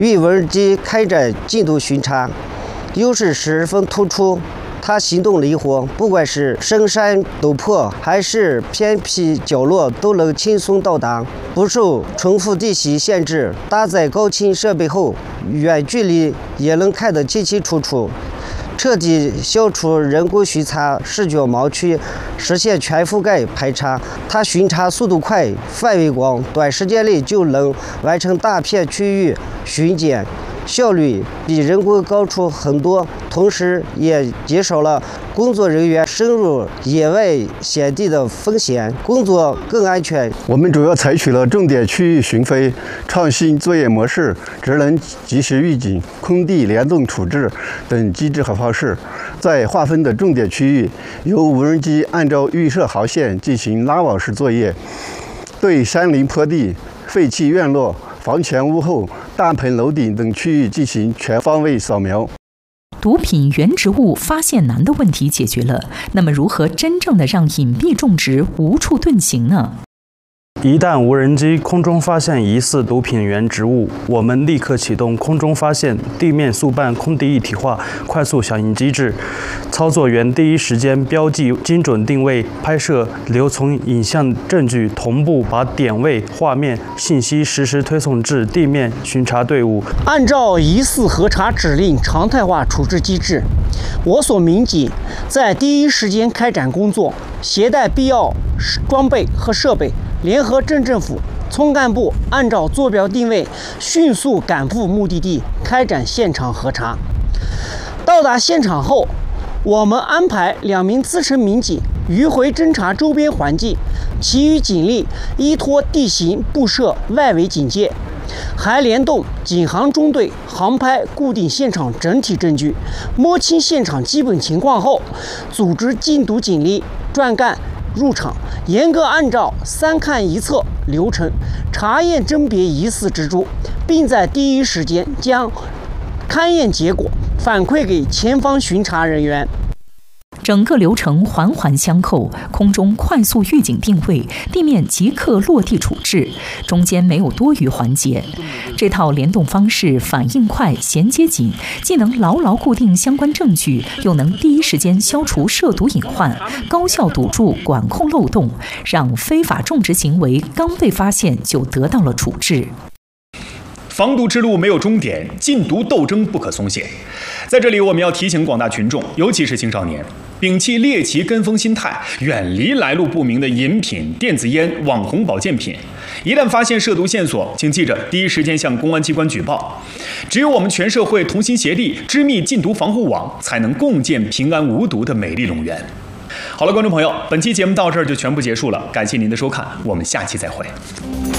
与无人机开展禁毒巡查，优势十分突出。它行动灵活，不管是深山陡坡还是偏僻角落，都能轻松到达，不受重复地形限制。搭载高清设备后，远距离也能看得清清楚楚，彻底消除人工巡查视觉盲区，实现全覆盖排查。它巡查速度快，范围广，短时间内就能完成大片区域巡检，效率比人工高出很多，同时也减少了工作人员深入野外险地的风险，工作更安全。 我们主要采取了重点区域巡飞、创新作业模式、职能及时预警、空地联动处置等机制和方式，在划分的重点区域，由无人机按照预设航线进行拉网式作业，对山林坡地、废弃院落、房前屋后、大棚楼顶等区域进行全方位扫描。 毒品原植物发现难的问题解决了，那么如何真正的让隐蔽种植无处遁形呢？ 一旦无人机空中发现疑似毒品原植物，我们立刻启动空中发现、地面速办、空地一体化快速响应机制。操作员第一时间标记、精准定位、拍摄、留存影像证据，同步把点位、画面信息实时推送至地面巡查队伍。 按照疑似核查指令常态化处置机制，我所民警在第一时间开展工作，携带必要装备和设备，联合镇政府村干部按照坐标定位，迅速赶赴目的地，开展现场核查。到达现场后，我们安排2名资深民警迂回侦查周边环境，其余警力依托地形布设外围警戒，还联动警航中队航拍固定现场整体证据，摸清现场基本情况后，组织禁毒警力专干入场，严格按照3看1测流程查验甄别疑似植株，并在第一时间将勘验结果反馈给前方巡查人员。 整个流程环环相扣，空中快速预警定位，地面即刻落地处置，中间没有多余环节。这套联动方式反应快、衔接紧，既能牢牢固定相关证据，又能第一时间消除涉毒隐患，高效堵住管控漏洞，让非法种植行为刚被发现就得到了处置。 防毒之路没有终点，禁毒斗争不可松懈。在这里，我们要提醒广大群众，尤其是青少年，摒弃猎奇跟风心态，远离来路不明的饮品、电子烟、网红保健品。一旦发现涉毒线索，请记着第一时间向公安机关举报。只有我们全社会同心协力，织密禁毒防护网，才能共建平安无毒的美丽龙源。好了，观众朋友，本期节目到这儿就全部结束了，感谢您的收看，我们下期再会。